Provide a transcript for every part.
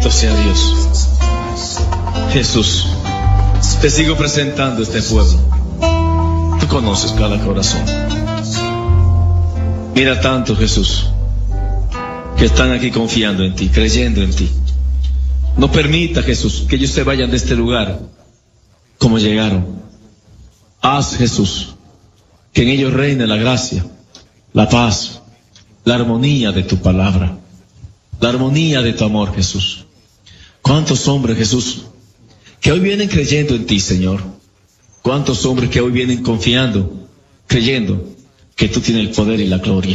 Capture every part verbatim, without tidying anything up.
Bendito sea Dios. Jesús, te sigo presentando este pueblo. Tú conoces cada corazón. Mira tanto, Jesús, que están aquí confiando en ti, creyendo en ti. No permita, Jesús, que ellos se vayan de este lugar como llegaron. Haz, Jesús, que en ellos reine la gracia, la paz, la armonía de tu palabra, la armonía de tu amor, Jesús. ¿Cuántos hombres, Jesús, que hoy vienen creyendo en ti, Señor? ¿Cuántos hombres que hoy vienen confiando, creyendo que tú tienes el poder y la gloria?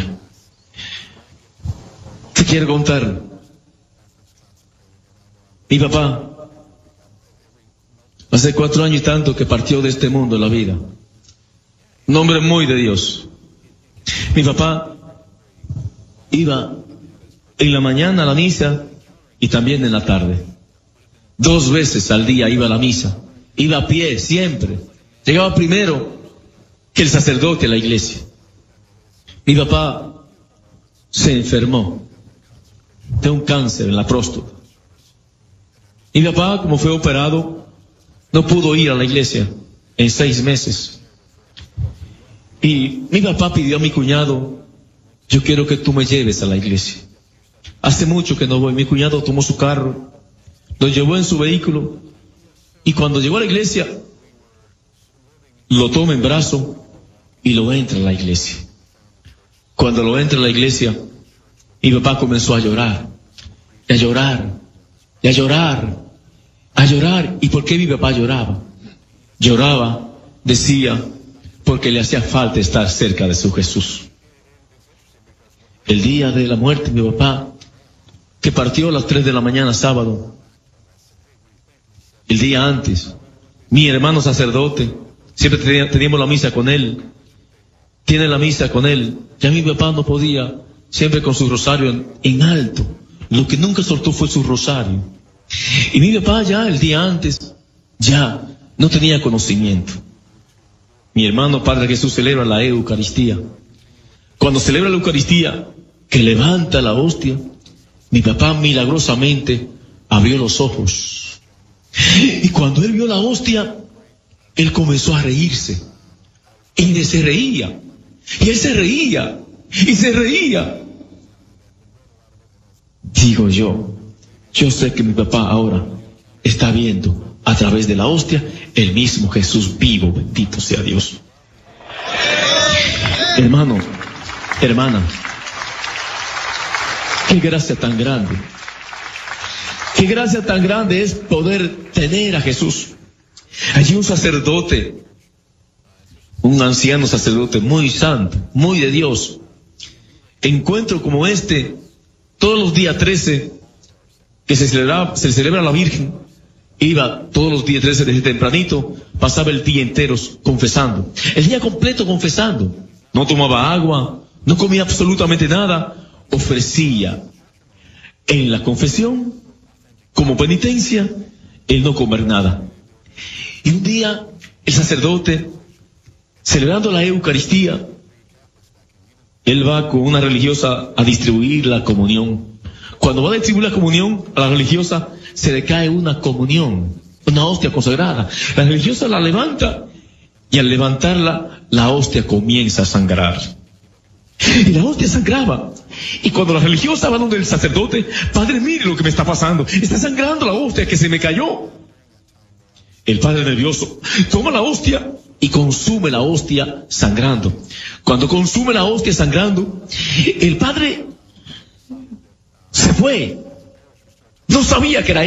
Te quiero contar. Mi papá, hace cuatro años y tanto que partió de este mundo la vida. Un hombre muy de Dios. Mi papá iba en la mañana a la misa y también en la tarde. Dos veces al día iba a la misa. Iba a pie siempre. Llegaba primero que el sacerdote a la iglesia. Mi papá se enfermó de un cáncer en la próstata. Mi papá, como fue operado, no pudo ir a la iglesia en seis meses. Y mi papá pidió a mi cuñado: yo quiero que tú me lleves a la iglesia. Hace mucho que no voy. Mi cuñado tomó su carro, lo llevó en su vehículo, y cuando llegó a la iglesia, lo toma en brazo y lo entra a la iglesia. Cuando lo entra a la iglesia, mi papá comenzó a llorar, y a llorar, y a llorar, a llorar. ¿Y por qué mi papá lloraba? Lloraba, decía, porque le hacía falta estar cerca de su Jesús. El día de la muerte de mi papá, que partió a las tres de la mañana sábado, el día antes, mi hermano sacerdote, siempre tenía, teníamos la misa con él, tiene la misa con él, ya mi papá no podía, siempre con su rosario en, en alto, lo que nunca soltó fue su rosario. Y mi papá ya el día antes, ya no tenía conocimiento. Mi hermano Padre Jesús celebra la Eucaristía. Cuando celebra la Eucaristía, que levanta la hostia, mi papá milagrosamente abrió los ojos. Y cuando él vio la hostia, él comenzó a reírse. Y se reía. Y él se reía. Y se reía. Digo yo, yo sé que mi papá ahora está viendo a través de la hostia el mismo Jesús vivo, bendito sea Dios. Hermano, hermana, qué gracia tan grande. Qué gracia tan grande es poder tener a Jesús. Allí un sacerdote, un anciano sacerdote muy santo, muy de Dios. Encuentro como este, todos los días trece, que se celebra, se celebra la Virgen, iba todos los días trece desde tempranito, pasaba el día entero confesando, el día completo confesando. No tomaba agua, no comía absolutamente nada, ofrecía en la confesión, como penitencia, el no comer nada. Y un día, el sacerdote, celebrando la Eucaristía, él va con una religiosa a distribuir la comunión. Cuando va a distribuir la comunión a la religiosa, se le cae una comunión, una hostia consagrada. La religiosa la levanta y al levantarla, la hostia comienza a sangrar. Y la hostia sangraba. Y cuando la religiosa va donde el sacerdote: padre, mire lo que me está pasando, está sangrando la hostia que se me cayó. El padre nervioso toma la hostia y consume la hostia sangrando. Cuando consume la hostia sangrando, el padre se fue. No sabía que era